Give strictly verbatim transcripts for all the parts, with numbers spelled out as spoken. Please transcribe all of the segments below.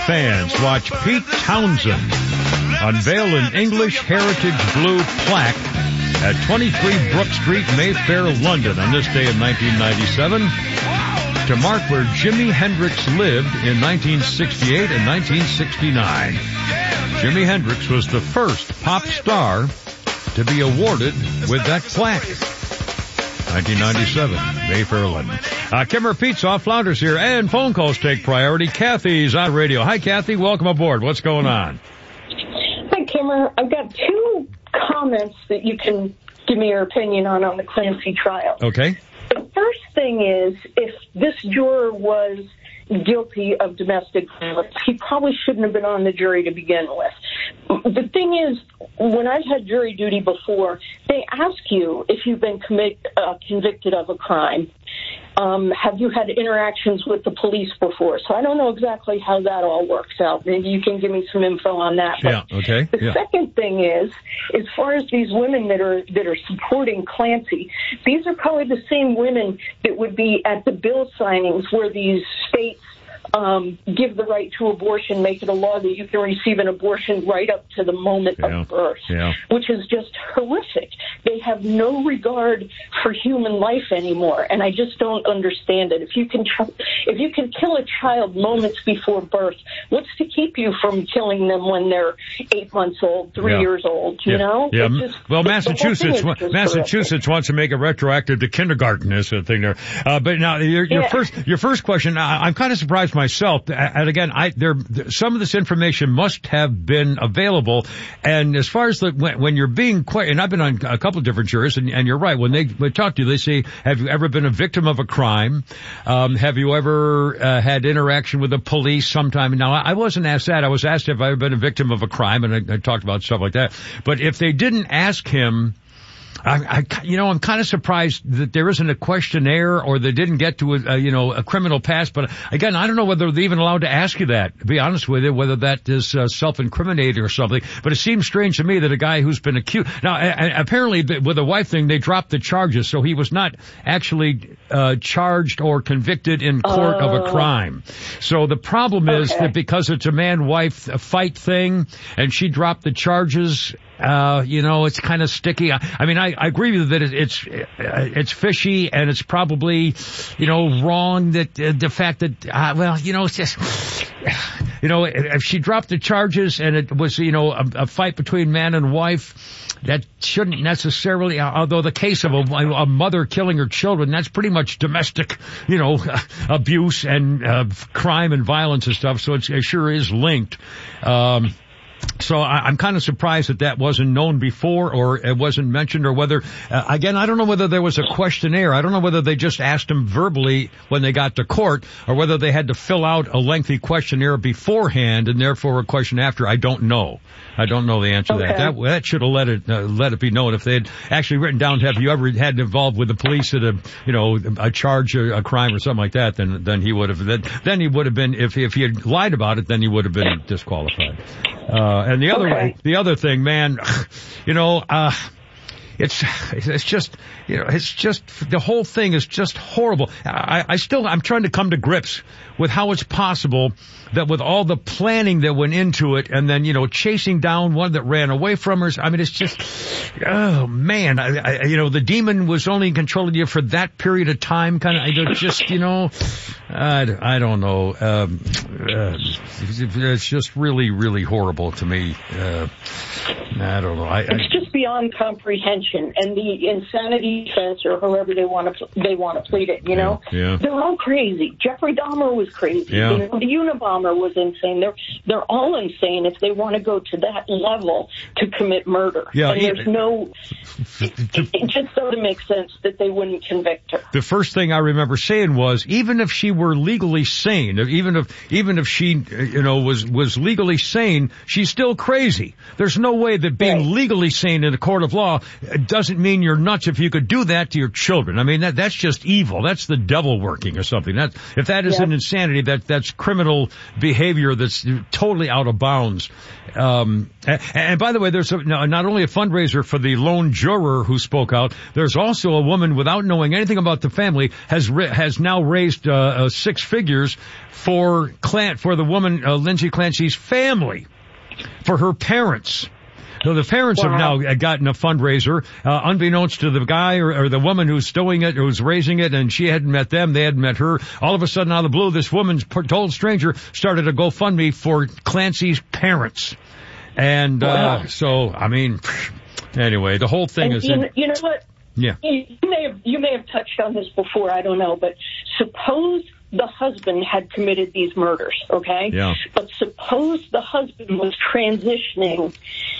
Fans watch Pete Townsend unveil an English Heritage Blue plaque at twenty-three Brook Street, Mayfair, London on this day in nineteen ninety-seven to mark where Jimi Hendrix lived in nineteen sixty-eight and nineteen sixty-nine. Jimi Hendrix was the first pop star to be awarded with that plaque. nineteen ninety-seven, Mayfair, London. Uh, Kimmer Pete's off, Flounders here, and phone calls take priority. Kathy's on radio. Hi, Kathy. Welcome aboard. What's going on? Hi, Kimmer. I've got two comments that you can give me your opinion on on the Clancy trial. Okay. The first thing is, if this juror was guilty of domestic violence, he probably shouldn't have been on the jury to begin with. The thing is, when I've had jury duty before, they ask you if you've been commit, uh, convicted of a crime. Um, have you had interactions with the police before? So I don't know exactly how that all works out. Maybe you can give me some info on that. Yeah, okay. The yeah. second thing is, as far as these women that are that are supporting Clancy, these are probably the same women that would be at the bill signings where these states Um, give the right to abortion, make it a law that you can receive an abortion right up to the moment yeah. of birth, yeah. which is just horrific. They have no regard for human life anymore, and I just don't understand it. If you can, tr- if you can kill a child moments before birth, what's to keep you from killing them when they're eight months old, three yeah. years old? You yeah. know? Yeah. Just, well, Massachusetts, Massachusetts wants to make it retroactive to kindergarten. Is the thing there. Uh, but now your, your yeah. first, your first question, I, I'm kind of surprised myself. And again, I, there, some of this information must have been available. And as far as the, when, when you're being quite, and I've been on a couple of different jurors, and, and you're right, when they, they talk to you, they say, have you ever been a victim of a crime? Um, have you ever uh, had interaction with the police sometime? Now, I wasn't asked that. I was asked if I've been a victim of a crime, and I, I talked about stuff like that. But if they didn't ask him, I, I, you know, I'm kind of surprised that there isn't a questionnaire or they didn't get to a, a, you know, a criminal past. But again, I don't know whether they're even allowed to ask you that, to be honest with you, whether that is uh, self-incriminating or something. But it seems strange to me that a guy who's been accused. Now, a, a, apparently with the wife thing, they dropped the charges. So he was not actually uh, charged or convicted in court uh, of a crime. So the problem is okay. that because it's a man-wife fight thing and she dropped the charges, Uh, you know, it's kind of sticky. I, I mean, I, I agree with you that it, it's, it's fishy and it's probably, you know, wrong that, uh, the fact that, uh, well, you know, it's just, you know, if she dropped the charges and it was, you know, a, a fight between man and wife, that shouldn't necessarily, although the case of a, a mother killing her children, that's pretty much domestic, you know, abuse and, uh, crime and violence and stuff. So it's, it sure is linked. Um, So I, I'm kind of surprised that that wasn't known before or it wasn't mentioned or whether, uh, again, I don't know whether there was a questionnaire. I don't know whether they just asked him verbally when they got to court or whether they had to fill out a lengthy questionnaire beforehand and therefore a question after. I don't know. I don't know the answer okay. to that. That, that should have let it, uh, let it be known. If they had actually written down, have you ever had involved with the police at a, you know, a charge, a, a crime or something like that, then, then he would have, then, then he would have been, if, if he had lied about it, then he would have been disqualified. Uh, and the other, okay. the other thing, man, you know, uh, it's, it's just, you know, it's just, the whole thing is just horrible. I, I still, I'm trying to come to grips with how it's possible that with all the planning that went into it and then, you know, chasing down one that ran away from her. I mean, it's just, oh man, I, I, you know, the demon was only in control of you for that period of time, kind of, I don't just, you know, I, I don't know. Um, uh, it's just really, really horrible to me. Uh, I don't know. I, it's I, just beyond comprehension, and the insanity defense, or however they want to they want to plead it. You know, yeah, yeah. they're all crazy. Jeffrey Dahmer was crazy. Yeah. You know, the Unabomber was insane. They're they're all insane if they want to go to that level to commit murder. Yeah, and there's no. It, it, it just doesn't make sense that they wouldn't convict her. The first thing I remember saying was, even if she were legally sane, even if even if she, you know, was was legally sane, she's still crazy. There's no way that being right. legally sane mean, in the court of law, it doesn't mean you're nuts if you could do that to your children. I mean, that that's just evil. That's the devil working or something. That if that isn't yeah. insanity, that that's criminal behavior that's totally out of bounds. Um, and, and by the way, there's a, not only a fundraiser for the lone juror who spoke out, there's also a woman without knowing anything about the family has has now raised uh, uh, six figures for Clan for the woman uh, Lindsay Clancy's family, for her parents. So the parents wow. have now gotten a fundraiser, uh, unbeknownst to the guy or, or the woman who's stowing it, who's raising it, and she hadn't met them, they hadn't met her. All of a sudden, out of the blue, this woman's total stranger started a GoFundMe for Clancy's parents. And wow. uh so, I mean, anyway, the whole thing and is... You, in, know, you know what? Yeah. You, you may have you may have touched on this before, I don't know, but suppose the husband had committed these murders, okay? Yeah. But suppose the husband was transitioning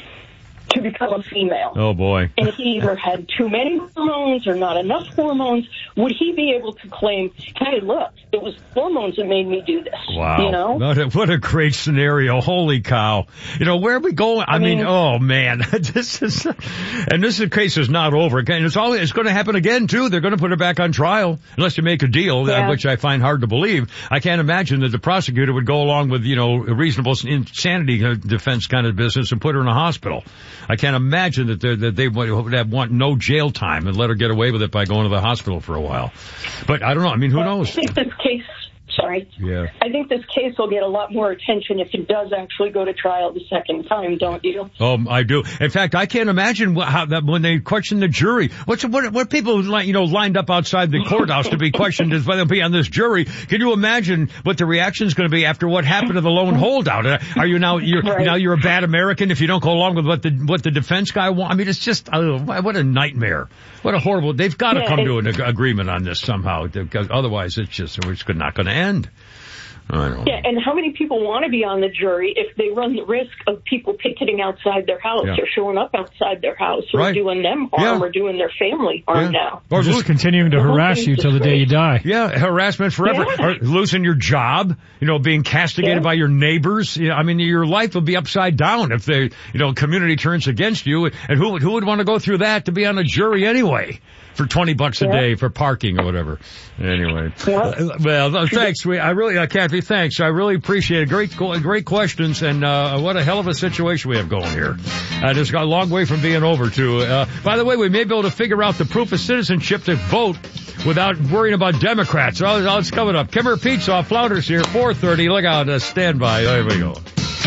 to become a female. Oh, boy. And he either had too many hormones or not enough hormones. Would he be able to claim, hey, look, it was hormones that made me do this? Wow. You know? What a, what a great scenario. Holy cow. You know, where are we going? I, I mean, mean, oh, man. this is, and this case is not over. And it's all, it's going to happen again, too. They're going to put her back on trial unless you make a deal, yeah. which I find hard to believe. I can't imagine that the prosecutor would go along with, you know, a reasonable insanity defense kind of business and put her in a hospital. I can't imagine that, that they would have want no jail time and let her get away with it by going to the hospital for a while. But I don't know. I mean, who knows? I think this case, sorry. Yeah. I think this case will get a lot more attention if it does actually go to trial the second time, don't you? Oh, I do. In fact, I can't imagine how that when they question the jury. What's what? What people you know lined up outside the courthouse to be questioned is whether they'll be on this jury. Can you imagine what the reaction is going to be after what happened to the lone holdout? Are you now you're right. now you're a bad American if you don't go along with what the what the defense guy wants? I mean, it's just oh, what a nightmare. What a horrible. They've got to yeah, come to an ag- agreement on this somehow, because otherwise it's just it's not going to end. I don't yeah, and how many people want to be on the jury if they run the risk of people picketing outside their house yeah. or showing up outside their house or right. doing them harm yeah. or doing their family harm yeah. now? Or just continuing to the harass you till the day you die. Yeah, harassment forever. Yeah. Or losing your job, you know, being castigated yeah. by your neighbors. You know, I mean, your life will be upside down if the, you know, community turns against you. And who would, who would want to go through that to be on a jury anyway? For twenty bucks a yeah. day for parking or whatever. Anyway. Yeah. Uh, well, thanks. We, I really, uh, Kathy, thanks. I really appreciate it. Great, great questions, and, uh, what a hell of a situation we have going here. And it's got a long way from being over, too. Uh, by the way, we may be able to figure out the proof of citizenship to vote without worrying about Democrats. So oh, it's coming up. Kimmer Pizza off Flounders here, four thirty. Look out, uh, stand by. There we go.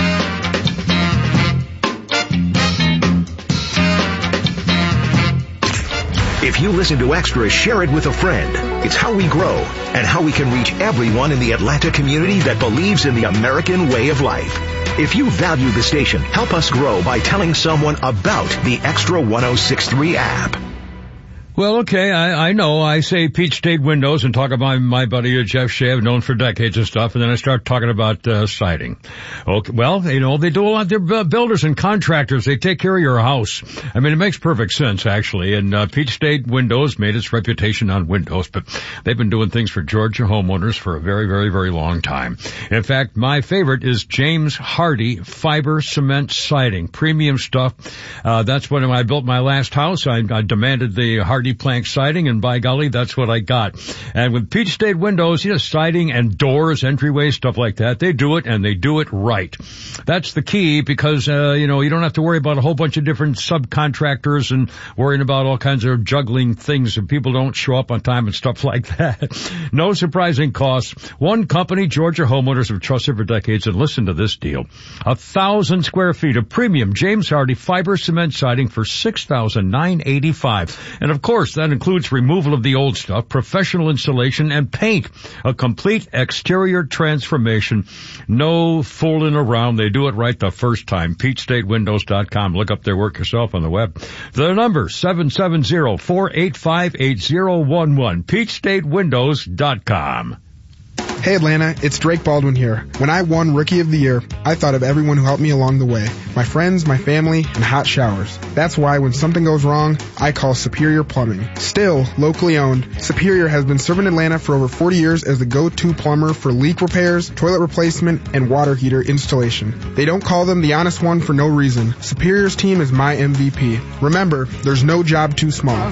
If you listen to Extra, share it with a friend. It's how we grow and how we can reach everyone in the Atlanta community that believes in the American way of life. If you value the station, help us grow by telling someone about the Extra one oh six point three app. Well, okay, I, I know. I say Peach State Windows and talk about my buddy Jeff Shea, I've known for decades and stuff, and then I start talking about uh, siding. Okay, well, you know, they do a lot. They're builders and contractors. They take care of your house. I mean, it makes perfect sense, actually. And uh, Peach State Windows made its reputation on windows, but they've been doing things for Georgia homeowners for a very, very, very long time. In fact, my favorite is James Hardie Fiber Cement Siding. Premium stuff. Uh, that's when I built my last house. I, I demanded the Hardie plank siding, and by golly, that's what I got. And with Peach State Windows, you know, siding and doors, entryways, stuff like that, they do it, and they do it right. That's the key, because, uh, you know, you don't have to worry about a whole bunch of different subcontractors and worrying about all kinds of juggling things, and people don't show up on time and stuff like that. No surprising costs. One company Georgia homeowners have trusted for decades, and listen to this deal. A thousand square feet of premium James Hardie fiber cement siding for six thousand nine hundred eighty-five dollars. And of course, that includes removal of the old stuff, professional installation, and paint. A complete exterior transformation. No fooling around. They do it right the first time. Peach State Windows dot com. Look up their work yourself on the web. The number, seven seven zero, four eight five, eight zero one one. Peach State Windows dot com. Hey Atlanta, it's Drake Baldwin here. When I won Rookie of the Year, I thought of everyone who helped me along the way. My friends, my family, and hot showers. That's why when something goes wrong, I call Superior Plumbing. Still locally owned, Superior has been serving Atlanta for over forty years as the go-to plumber for leak repairs, toilet replacement, and water heater installation. They don't call them the honest one for no reason. Superior's team is my M V P. Remember, there's no job too small.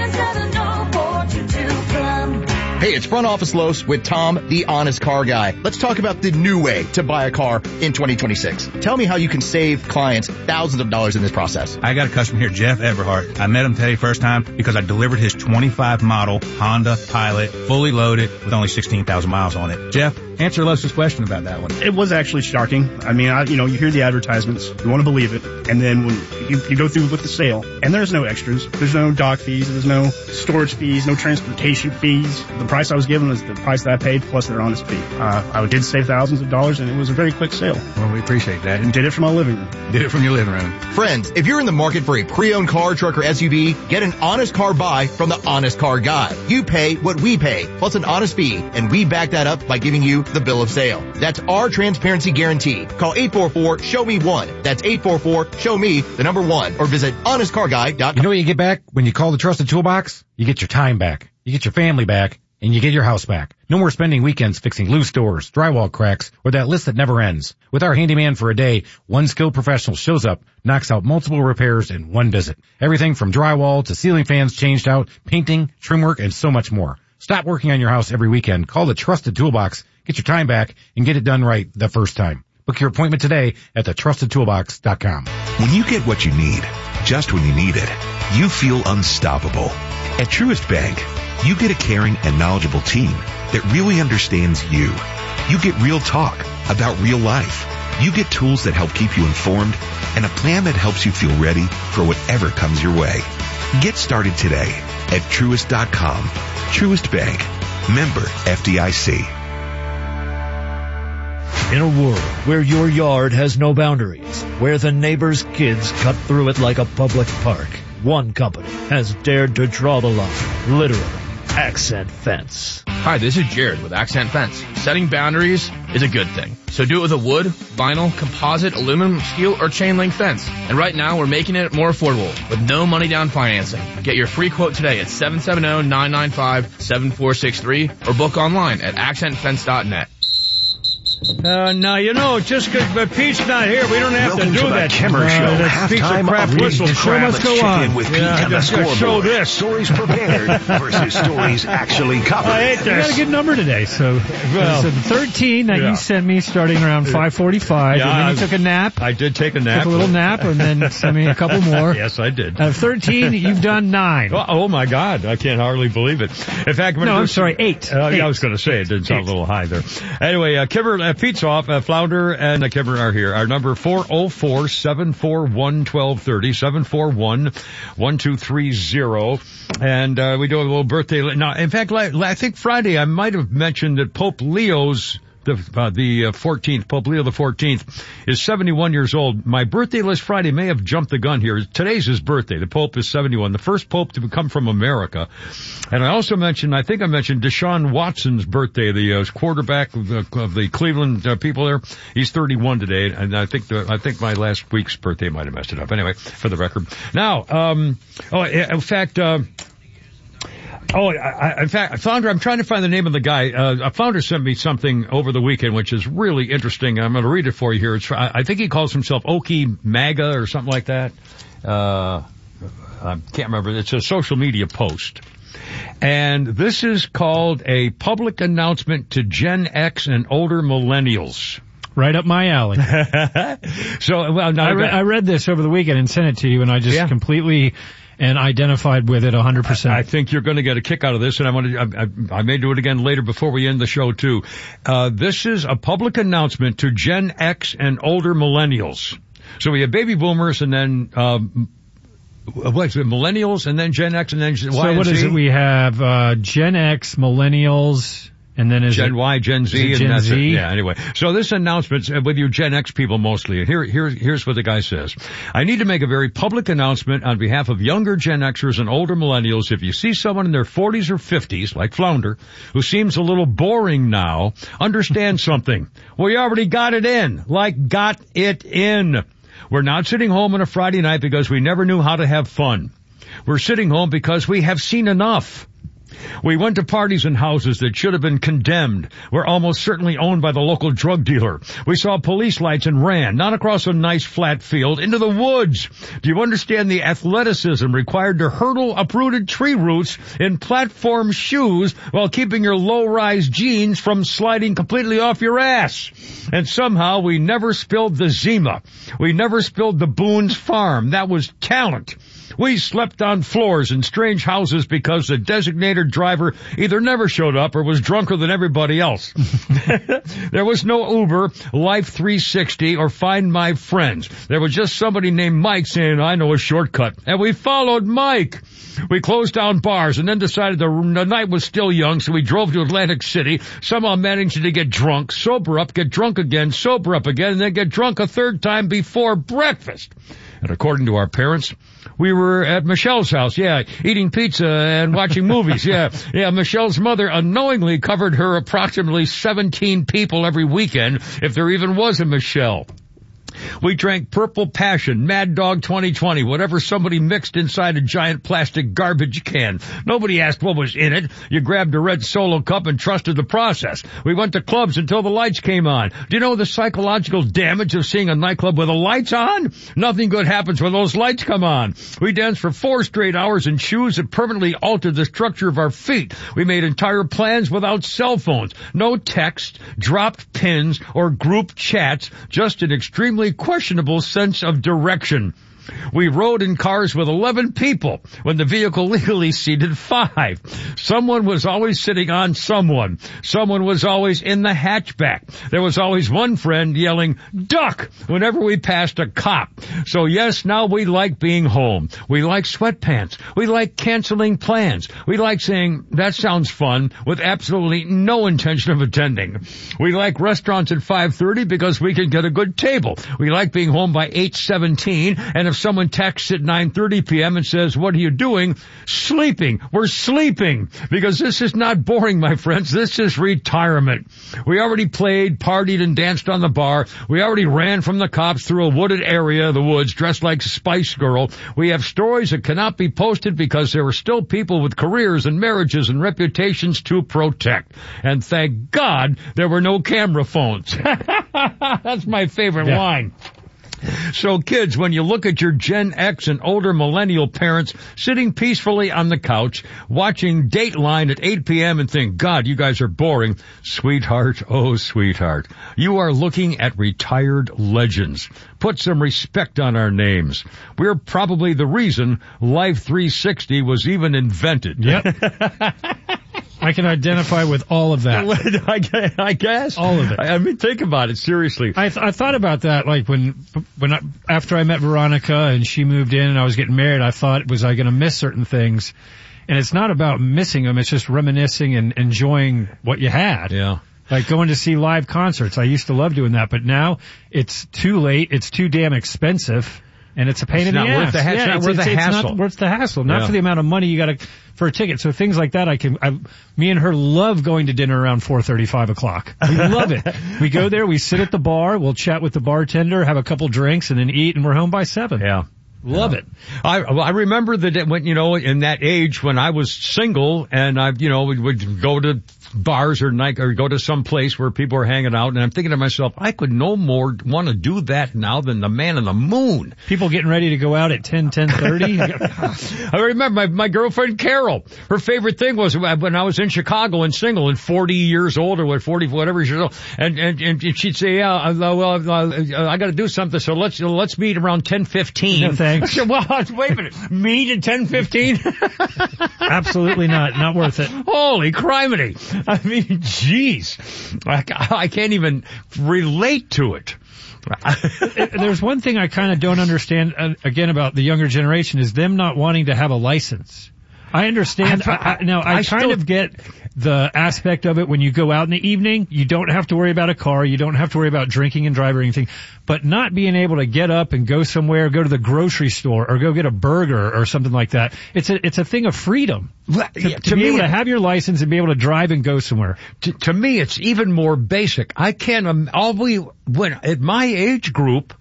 Hey, it's Front Office Los with Tom, the Honest Car Guy. Let's talk about the new way to buy a car in twenty twenty-six. Tell me how you can save clients thousands of dollars in this process. I got a customer here, Jeff Everhart. I met him today first time because I delivered his twenty-five model Honda Pilot, fully loaded with only sixteen thousand miles on it. Jeff, answer Los's question about that one. It was actually shocking. I mean, I, you know, you hear the advertisements, you want to believe it, and then when you, you go through with the sale, and there's no extras, there's no dock fees, there's no storage fees, no transportation fees. The price I was given was the price that I paid plus their honest fee. Uh, I did save thousands of dollars, and it was a very quick sale. Well, we appreciate that. And did it from my living room. Did it from your living room. Friends, if you're in the market for a pre-owned car, truck, or S U V, get an honest car buy from the Honest Car Guy. You pay what we pay, plus an honest fee, and we back that up by giving you the bill of sale. That's our transparency guarantee. Call eight four four, show me one. That's eight four four, show me the number one. Or visit honest car guy dot com. You know what you get back when you call the Trusted Toolbox? You get your time back. You get your family back. And you get your house back. No more spending weekends fixing loose doors, drywall cracks, or that list that never ends. With our handyman for a day, one skilled professional shows up, knocks out multiple repairs in one visit. Everything from drywall to ceiling fans changed out, painting, trim work, and so much more. Stop working on your house every weekend. Call the Trusted Toolbox, get your time back, and get it done right the first time. Book your appointment today at the trusted toolbox dot com. When you get what you need, just when you need it, you feel unstoppable. At Truist Bank, you get a caring and knowledgeable team that really understands you. You get real talk about real life. You get tools that help keep you informed and a plan that helps you feel ready for whatever comes your way. Get started today at Truist dot com. Truist Bank. Member F D I C. In a world where your yard has no boundaries, where the neighbor's kids cut through it like a public park, one company has dared to draw the line, literally. Accent Fence. Hi, this is Jared with Accent Fence. Setting boundaries is a good thing. So do it with a wood, vinyl, composite, aluminum, steel, or chain link fence. And right now we're making it more affordable with no money down financing. Get your free quote today at seven seven zero, nine nine five, seven four six three or book online at accent fence dot net. Uh, now, you know, just because Pete's not here, we don't have Welcome to do to the that. Kimmer uh, Show. That piece of Halftime crap of whistle. the Show must go on. With Pete Yeah, and the just, just scoreboard. show this. Stories prepared versus stories actually covered. I hate You this. got a good number today. So, Well, so the thirteen that yeah. you sent me starting around five forty-five, Yeah, and then you I- took a nap. I did take a nap. Took a little nap, and then sent me a couple more. Yes, I did. Out of thirteen, you've done nine. Oh, oh my God, I can't hardly believe it. In fact, No, I'm sorry, eight. Uh, Eight. yeah, I was going to say it didn't sound Eight. a little high there. Anyway, uh, Kimber, uh, Pete's off. Uh, Flounder and uh, Kimber are here. Our number four oh four, seven four one, one two three oh, seven four one, one two three oh. And uh, we do have a little birthday. Now, in fact, like, I think Friday I might have mentioned that Pope Leo's The, uh, the uh, fourteenth, Pope Leo the fourteenth, is seventy-one years old. My birthday list Friday may have jumped the gun here. Today's his birthday. The Pope is seventy-one, the first Pope to come from America. And I also mentioned, I think I mentioned Deshaun Watson's birthday, the uh, quarterback of the, of the Cleveland uh, people there. He's thirty-one today, and I think the, I think my last week's birthday might have messed it up. Anyway, for the record. Now, um, oh, in fact, uh, Oh, I, I, in fact, Flounder, I'm trying to find the name of the guy. Uh, a Flounder sent me something over the weekend, which is really interesting. I'm going to read it for you here. It's, I, I think he calls himself Okie MAGA or something like that. Uh, I can't remember. It's a social media post. And this is called a public announcement to Gen X and older millennials. Right up my alley. So, well, now I, re- I read this over the weekend and sent it to you, and I just Yeah. completely and identified with it one hundred percent. I think you're going to get a kick out of this, and I want to, I, I may do it again later before we end the show too. Uh, this is a public announcement to Gen X and older millennials. So we have baby boomers and then, um, what's it, millennials and then Gen X and then Y and Z? So what is it? We have, uh, Gen X, millennials, And then is Gen it, Y, Gen Z, is it and Gen that's Z? it. Yeah, anyway. So this announcement's with you Gen X people mostly. Here, here, here's what the guy says. I need to make a very public announcement on behalf of younger Gen Xers and older millennials. If you see someone in their forties or fifties, like Flounder, who seems a little boring now, understand something. We already got it in. Like, got it in. We're not sitting home on a Friday night because we never knew how to have fun. We're sitting home because we have seen enough. We went to parties and houses that should have been condemned. Were almost certainly owned by the local drug dealer. We saw police lights and ran, not across a nice flat field, into the woods. Do you understand the athleticism required to hurdle uprooted tree roots in platform shoes while keeping your low-rise jeans from sliding completely off your ass? And somehow we never spilled the Zima. We never spilled the Boone's Farm. That was talent. We slept on floors in strange houses because the designated driver either never showed up or was drunker than everybody else. There was no Uber, Life three sixty, or Find My Friends. There was just somebody named Mike saying, I know a shortcut. And we followed Mike. We closed down bars and then decided the, the night was still young, so we drove to Atlantic City, somehow managing to get drunk, sober up, get drunk again, sober up again, and then get drunk a third time before breakfast. And according to our parents, we were at Michelle's house, yeah, eating pizza and watching movies, yeah. Yeah, Michelle's mother unknowingly covered her approximately seventeen people every weekend, if there even was a Michelle. We drank Purple Passion, Mad Dog twenty twenty, whatever somebody mixed inside a giant plastic garbage can. Nobody asked what was in it. You grabbed a red Solo cup and trusted the process. We went to clubs until the lights came on. Do you know the psychological damage of seeing a nightclub with the lights on? Nothing good happens when those lights come on. We danced for four straight hours in shoes that permanently altered the structure of our feet. We made entire plans without cell phones. No text, dropped pins, or group chats, just an extremely questionable sense of direction. We rode in cars with eleven people when the vehicle legally seated five. Someone was always sitting on someone. Someone was always in the hatchback. There was always one friend yelling, duck, whenever we passed a cop. So yes, now we like being home. We like sweatpants. We like canceling plans. We like saying, that sounds fun, with absolutely no intention of attending. We like restaurants at five thirty because we can get a good table. We like being home by eight seventeen, and if someone texts at nine thirty p.m. and says, what are you doing? Sleeping. We're sleeping. Because this is not boring, my friends. This is retirement. We already played, partied, and danced on the bar. We already ran from the cops through a wooded area of the woods dressed like Spice Girl. We have stories that cannot be posted because there are still people with careers and marriages and reputations to protect. And thank God there were no camera phones. That's my favorite yeah. line. So kids, when you look at your Gen X and older millennial parents sitting peacefully on the couch, watching Dateline at eight p.m. and think, God, you guys are boring. Sweetheart, oh sweetheart, you are looking at retired legends. Put some respect on our names. We're probably the reason Life three sixty was even invented. Yep. I can identify with all of that. I guess. All of it. I mean, think about it, seriously. I, th- I thought about that, like, when, when I, after I met Veronica and she moved in and I was getting married, I thought, was I going to miss certain things? And it's not about missing them, it's just reminiscing and enjoying what you had. Yeah. Like going to see live concerts. I used to love doing that, but now it's too late, it's too damn expensive. And it's a pain it's in the ass. Worth the ha- yeah, it's not it's, worth it's, the it's hassle. not worth the hassle. Not yeah. for the amount of money you got to for a ticket. So things like that, I can. I, me and her love going to dinner around four thirty, five o'clock. We love it. We go there, we sit at the bar, we'll chat with the bartender, have a couple drinks, and then eat, and we're home by seven. Yeah. Love yeah. it. I I remember that when, you know, in that age when I was single and I, you know, would go to bars or night or go to some place where people are hanging out, and I'm thinking to myself, I could no more want to do that now than the man in the moon. People getting ready to go out at ten, ten thirty. I remember my, my girlfriend Carol, her favorite thing was when I was in Chicago and single and forty years old or what, forty, whatever years old, and, and, and she'd say, yeah, well, uh, I got to do something, so let's, let's meet around ten fifteen. No, thanks. I said, well, wait a minute, meet at ten fifteen? Absolutely not. Not worth it. Holy criminy. I mean, jeez, I, I can't even relate to it. There's one thing I kind of don't understand, uh, again, about the younger generation is them not wanting to have a license. I understand. I, I, no, I, I kind still, of get the aspect of it when you go out in the evening. You don't have to worry about a car. You don't have to worry about drinking and driving or anything. But not being able to get up and go somewhere, go to the grocery store or go get a burger or something like that. It's a, it's a thing of freedom. To, yeah, to, to be me, able to have your license and be able to drive and go somewhere. To, to me, it's even more basic. I can't, um, all we, when, at my age group,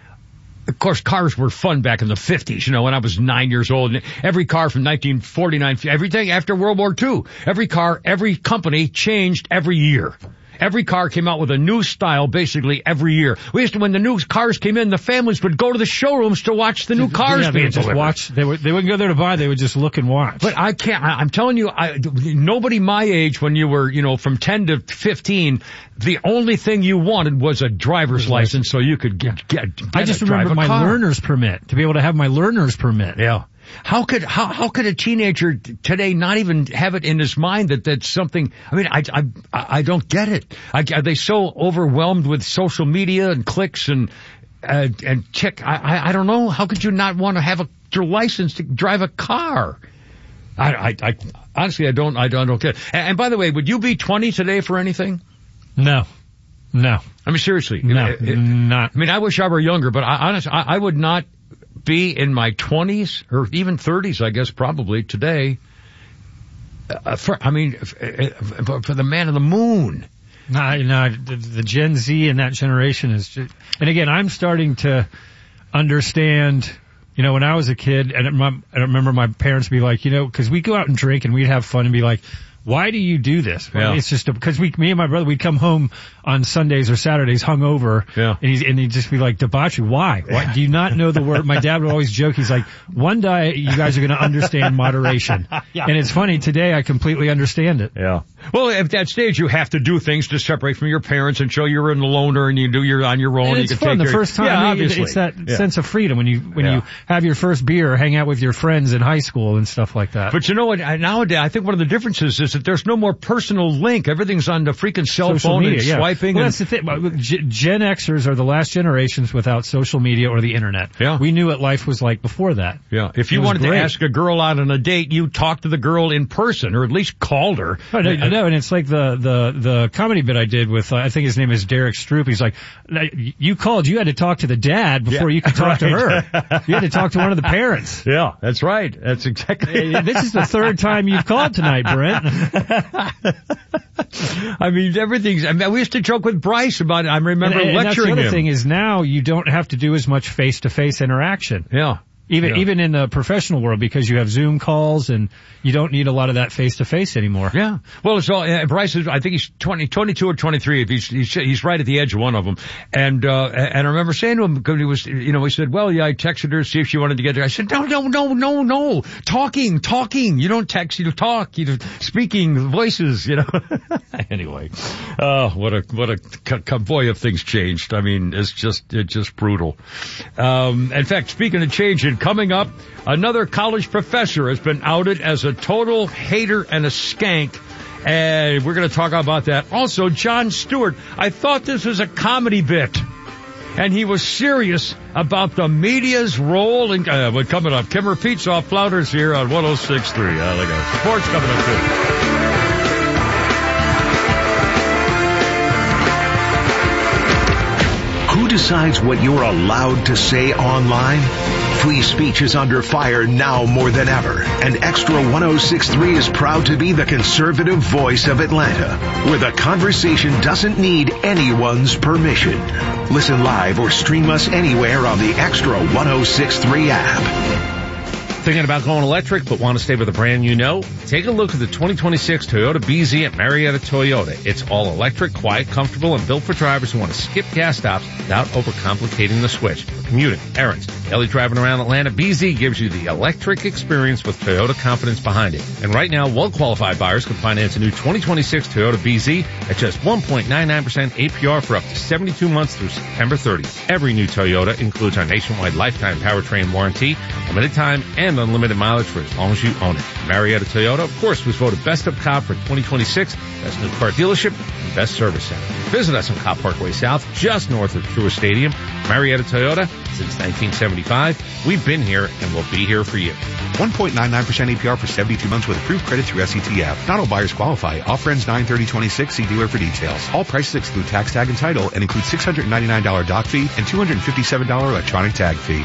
of course, cars were fun back in the fifties, you know, when I was nine years old. And every car from nineteen forty-nine, everything after World War Two, every car, every company changed every year. Every car came out with a new style basically every year. We used to, when the new cars came in, the families would go to the showrooms to watch the new cars yeah, being just delivered. Watch. They would, they wouldn't go there to buy, they would just look and watch. But I can't, I, I'm telling you, I, nobody my age when you were, you know, from ten to fifteen, the only thing you wanted was a driver's license so you could get, get, get I just a, remember my car. learner's permit, to be able to have my learner's permit. Yeah. How could how how could a teenager today not even have it in his mind that that's something? I mean, I I I don't get it. I, are they so overwhelmed with social media and clicks and uh, and check? I, I I don't know. How could you not want to have a your license to drive a car? I I, I honestly I don't I don't, I don't get it. And, and by the way, would you be twenty today for anything? No, no. I mean seriously, no, it, it, not. I mean, I wish I were younger, but I honestly I, I would not be in my twenties or even thirties, I guess, probably today. Uh, for, I mean, for, for the man of the moon. No, no, the, the Gen Z and that generation is just, and again, I'm starting to understand, you know, when I was a kid, and my, I remember my parents be like, you know, cause we go out and drink and we'd have fun and be like, why do you do this? Well, yeah. It's just because we, me and my brother, we'd come home on Sundays or Saturdays hungover, yeah. and he's and he'd just be like, debauchery. Why? Why do you not know the word? My dad would always joke. He's like, one day you guys are going to understand moderation, yeah. And it's funny today. I completely understand it. Yeah. Well, at that stage, you have to do things to separate from your parents and show you're a loner and you do you're on your own. And and it's you can fun take the care first time. Yeah, I mean, obviously. It's that yeah. sense of freedom when you when yeah. you have your first beer or hang out with your friends in high school and stuff like that. But you know what? Nowadays, I think one of the differences is that there's no more personal link. Everything's on the freaking cell social phone media, and yeah. swiping. Well, and, that's the thing. Gen Xers are the last generations without social media or the internet. Yeah. We knew what life was like before that. Yeah. If you wanted great. to ask a girl out on a date, you talked to the girl in person or at least called her. Oh, no, no, and it's like the, the, the comedy bit I did with, uh, I think his name is Derek Stroop. He's like, you called, you had to talk to the dad before yeah, you could talk right. to her. You had to talk to one of the parents. Yeah, that's right. That's exactly. This is the third time you've called tonight, Brent. I mean, everything's, I mean, we used to joke with Bryce about it. I remember and, and lecturing that's the other him. thing is now you don't have to do as much face-to-face interaction. Yeah. Even yeah. even in the professional world, because you have Zoom calls and you don't need a lot of that face to face anymore. Yeah. Well, it's all, uh, Bryce is, I think he's twenty, twenty-two or twenty-three. If he's, he's, he's right at the edge of one of them. And, uh, and I remember saying to him, because he was, you know, he said, well, yeah, I texted her to see if she wanted to get there. I said, no, no, no, no, no. Talking, talking. You don't text, you talk. You speaking voices, you know. Anyway. Oh, what a, what a, c- c- boy, have things changed. I mean, it's just, it's just brutal. Um, in fact, speaking of changing, coming up, another college professor has been outed as a total hater and a skank. And we're going to talk about that. Also, Jon Stewart. I thought this was a comedy bit. And he was serious about the media's role in, uh, what coming up. Kim repeats off Flounders here on one oh six point three. Uh, look at it. Sports coming up too. Who decides what you're allowed to say online? Free speech is under fire now more than ever, and Extra one oh six point three is proud to be the conservative voice of Atlanta, where the conversation doesn't need anyone's permission. Listen live or stream us anywhere on the Extra one oh six point three app. Thinking about going electric but want to stay with a brand you know? Take a look at the twenty twenty-six Toyota B Z at Marietta Toyota. It's all electric, quiet, comfortable, and built for drivers who want to skip gas stops without overcomplicating the switch. For commuting, errands, daily driving around Atlanta, B Z gives you the electric experience with Toyota confidence behind it. And right now, well-qualified buyers can finance a new twenty twenty-six Toyota B Z at just one point nine nine percent A P R for up to seventy-two months through September thirtieth. Every new Toyota includes our nationwide lifetime powertrain warranty, limited time, and unlimited mileage for as long as you own it. Marietta Toyota, of course, was voted Best of Cobb for twenty twenty-six, Best New Car Dealership, and Best Service Center. Visit us on Cop Parkway South, just north of Truist Stadium. Marietta Toyota, since nineteen seventy-five. We've been here and we'll be here for you. one point nine nine percent A P R for seventy-two months with approved credit through S E T F. Not all buyers qualify. Offer ends nine thirty twenty-six. See dealer for details. All prices exclude tax, tag, and title and include six hundred ninety-nine dollars dock fee and two hundred fifty-seven dollars electronic tag fee.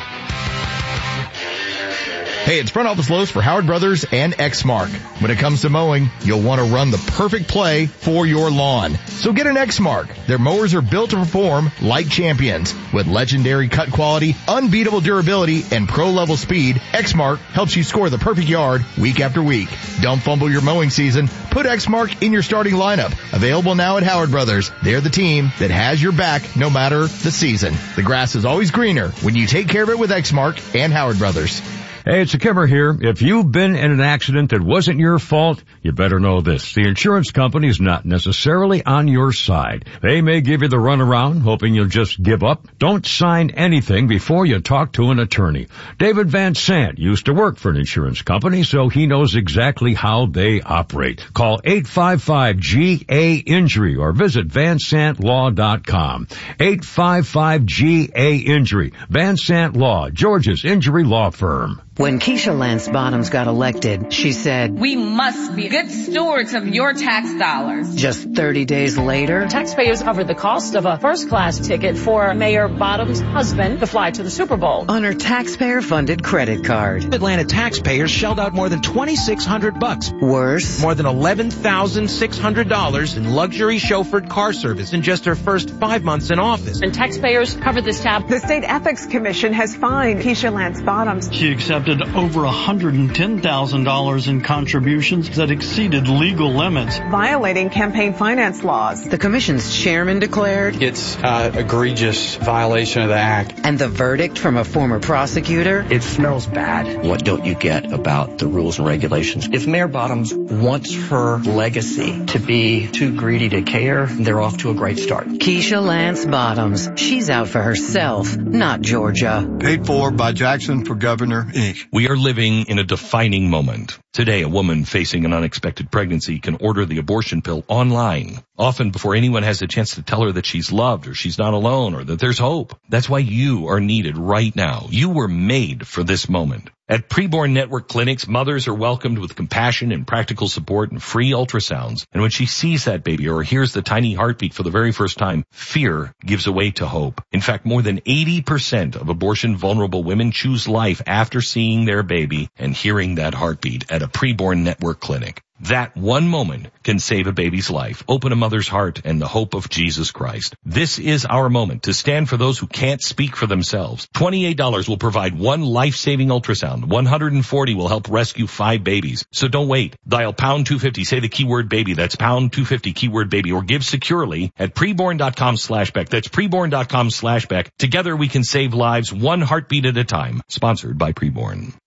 Hey, it's Front Office Lowe's for Howard Brothers and Exmark. When it comes to mowing, you'll want to run the perfect play for your lawn. So get an Exmark. Their mowers are built to perform like champions. With legendary cut quality, unbeatable durability, and pro-level speed, Exmark helps you score the perfect yard week after week. Don't fumble your mowing season. Put Exmark in your starting lineup. Available now at Howard Brothers. They're the team that has your back no matter the season. The grass is always greener when you take care of it with Exmark and Howard Brothers. Hey, it's a Kimmer here. If you've been in an accident that wasn't your fault, you better know this. The insurance company is not necessarily on your side. They may give you the runaround, hoping you'll just give up. Don't sign anything before you talk to an attorney. David Van Sant used to work for an insurance company, so he knows exactly how they operate. Call eight five five G A injury or visit van sant law dot com. eight five five G A injury. Van Sant Law, Georgia's injury law firm. When Keisha Lance Bottoms got elected, she said, "We must be good stewards of your tax dollars." Just thirty days later, taxpayers covered the cost of a first-class ticket for Mayor Bottoms' husband to fly to the Super Bowl on her taxpayer-funded credit card. Atlanta taxpayers shelled out more than twenty-six hundred bucks. Worse, more than eleven thousand six hundred dollars in luxury chauffeured car service in just her first five months in office. And taxpayers covered this tab. The State Ethics Commission has fined Keisha Lance Bottoms. She accepted over one hundred ten thousand dollars in contributions that exceeded legal limits, violating campaign finance laws. The commission's chairman declared it's an egregious violation of the act. And the verdict from a former prosecutor? It smells bad. What don't you get about the rules and regulations? If Mayor Bottoms wants her legacy to be too greedy to care, they're off to a great start. Keisha Lance Bottoms. She's out for herself, not Georgia. Paid for by Jackson for Governor, Incorporated. We are living in a defining moment. Today, a woman facing an unexpected pregnancy can order the abortion pill online, often before anyone has a chance to tell her that she's loved or she's not alone or that there's hope. That's why you are needed right now. You were made for this moment. At Preborn Network Clinics, mothers are welcomed with compassion and practical support and free ultrasounds. And when she sees that baby or hears the tiny heartbeat for the very first time, fear gives way to hope. In fact, more than eighty percent of abortion-vulnerable women choose life after seeing their baby and hearing that heartbeat at a Preborn Network clinic. That one moment can save a baby's life, open a mother's heart, and the hope of Jesus Christ. This is our moment to stand for those who can't speak for themselves. twenty-eight dollars will provide one life-saving ultrasound. one hundred forty dollars will help rescue five babies. So don't wait. Dial pound two fifty. Say the keyword baby. That's pound two fifty, keyword baby. Or give securely at preborn.com slash Beck. That's preborn.com slash Beck. Together we can save lives one heartbeat at a time. Sponsored by Preborn.